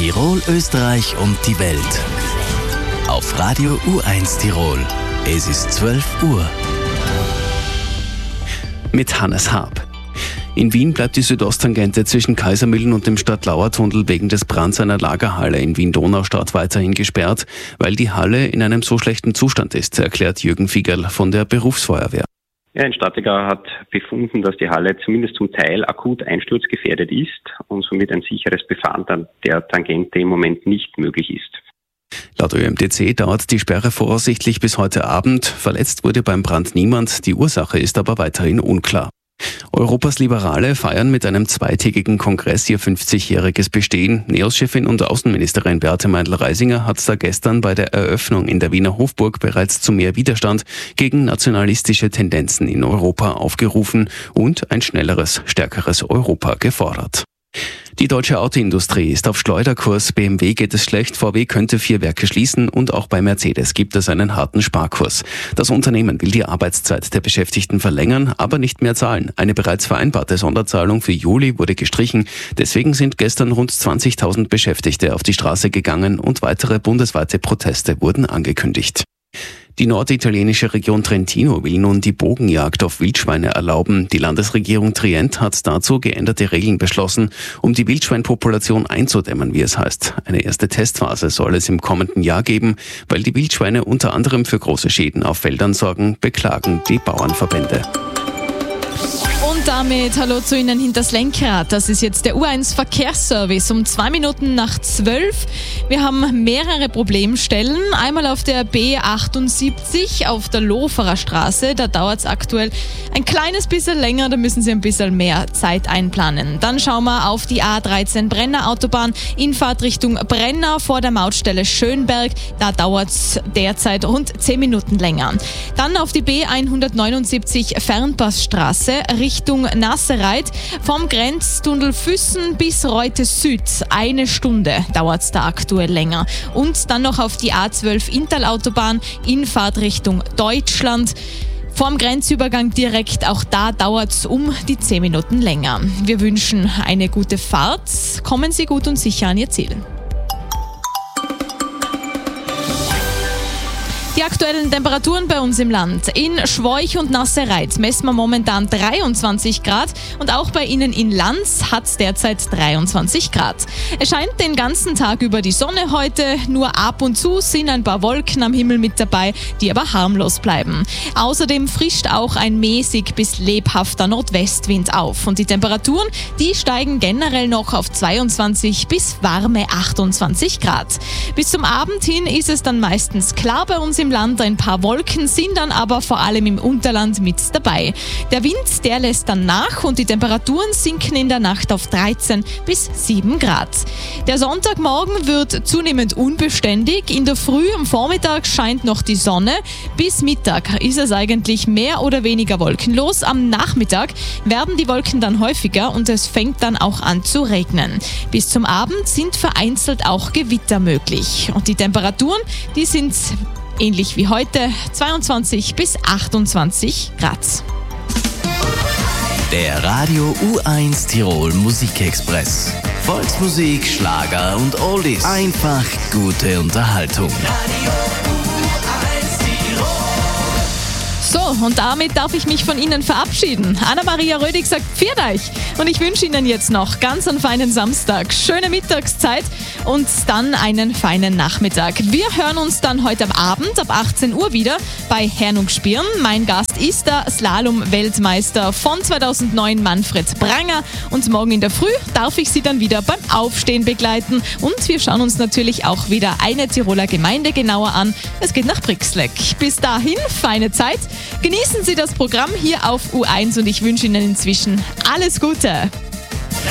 Tirol, Österreich und die Welt. Auf Radio U1 Tirol. Es ist 12 Uhr. Mit Hannes Haab. In Wien bleibt die Südosttangente zwischen Kaisermühlen und dem Stadtlauer-Tunnel wegen des Brands einer Lagerhalle in Wien-Donaustadt weiterhin gesperrt, weil die Halle in einem so schlechten Zustand ist, erklärt Jürgen Fiegerl von der Berufsfeuerwehr. Ja, ein Statiker hat befunden, dass die Halle zumindest zum Teil akut einsturzgefährdet ist und somit ein sicheres Befahren der Tangente im Moment nicht möglich ist. Laut ÖMTC dauert die Sperre voraussichtlich bis heute Abend. Verletzt wurde beim Brand niemand, die Ursache ist aber weiterhin unklar. Europas Liberale feiern mit einem zweitägigen Kongress ihr 50-jähriges Bestehen. NEOS-Chefin und Außenministerin Beate Meindl-Reisinger hat da gestern bei der Eröffnung in der Wiener Hofburg bereits zu mehr Widerstand gegen nationalistische Tendenzen in Europa aufgerufen und ein schnelleres, stärkeres Europa gefordert. Die deutsche Autoindustrie ist auf Schleuderkurs. BMW geht es schlecht, VW könnte 4 Werke schließen und auch bei Mercedes gibt es einen harten Sparkurs. Das Unternehmen will die Arbeitszeit der Beschäftigten verlängern, aber nicht mehr zahlen. Eine bereits vereinbarte Sonderzahlung für Juli wurde gestrichen. Deswegen sind gestern rund 20.000 Beschäftigte auf die Straße gegangen und weitere bundesweite Proteste wurden angekündigt. Die norditalienische Region Trentino will nun die Bogenjagd auf Wildschweine erlauben. Die Landesregierung Trient hat dazu geänderte Regeln beschlossen, um die Wildschweinpopulation einzudämmen, wie es heißt. Eine erste Testphase soll es im kommenden Jahr geben, weil die Wildschweine unter anderem für große Schäden auf Feldern sorgen, beklagen die Bauernverbände. Und damit hallo zu Ihnen hinters Lenkrad. Das ist jetzt der U1 Verkehrsservice um 2 Minuten nach 12. Wir haben mehrere Problemstellen. Einmal auf der B78 auf der Loferer Straße. Da dauert es aktuell ein kleines bisschen länger. Da müssen Sie ein bisschen mehr Zeit einplanen. Dann schauen wir auf die A13 Brenner Autobahn in Fahrtrichtung Brenner vor der Mautstelle Schönberg. Da dauert es derzeit rund 10 Minuten länger. Dann auf die B179 Fernpassstraße Richtung Nassereit vom Grenztunnel Füssen bis Reute Süd. 1 Stunde dauert es da aktuell länger. Und dann noch auf die A12 Inntal-Autobahn in Fahrtrichtung Deutschland. Vorm Grenzübergang direkt, auch da dauert es um die 10 Minuten länger. Wir wünschen eine gute Fahrt. Kommen Sie gut und sicher an Ihr Ziel. Die aktuellen Temperaturen bei uns im Land. In Schwoich und Nassereit messen wir momentan 23 Grad und auch bei Ihnen in Lanz hat es derzeit 23 Grad. Es scheint den ganzen Tag über die Sonne heute, nur ab und zu sind ein paar Wolken am Himmel mit dabei, die aber harmlos bleiben. Außerdem frischt auch ein mäßig bis lebhafter Nordwestwind auf und die Temperaturen, die steigen generell noch auf 22 bis warme 28 Grad. Bis zum Abend hin ist es dann meistens klar bei uns im Land, ein paar Wolken sind dann aber vor allem im Unterland mit dabei. Der Wind, der lässt dann nach und die Temperaturen sinken in der Nacht auf 13 bis 7 Grad. Der Sonntagmorgen wird zunehmend unbeständig. In der Früh am Vormittag scheint noch die Sonne. Bis Mittag ist es eigentlich mehr oder weniger wolkenlos. Am Nachmittag werden die Wolken dann häufiger und es fängt dann auch an zu regnen. Bis zum Abend sind vereinzelt auch Gewitter möglich. Und die Temperaturen, die sind ähnlich wie heute, 22 bis 28 Grad. Der Radio U1 Tirol Musikexpress. Volksmusik, Schlager und Oldies. Einfach gute Unterhaltung. So, und damit darf ich mich von Ihnen verabschieden. Anna-Maria Rödig sagt Pfiat euch und ich wünsche Ihnen jetzt noch ganz einen feinen Samstag, schöne Mittagszeit und dann einen feinen Nachmittag. Wir hören uns dann heute am Abend ab 18 Uhr wieder bei Herrn und Spirn. Mein Gast ist der Slalom-Weltmeister von 2009, Manfred Pranger. Und morgen in der Früh darf ich Sie dann wieder beim Aufstehen begleiten. Und wir schauen uns natürlich auch wieder eine Tiroler Gemeinde genauer an. Es geht nach Brixleck. Bis dahin, feine Zeit. Genießen Sie das Programm hier auf U1 und ich wünsche Ihnen inzwischen alles Gute.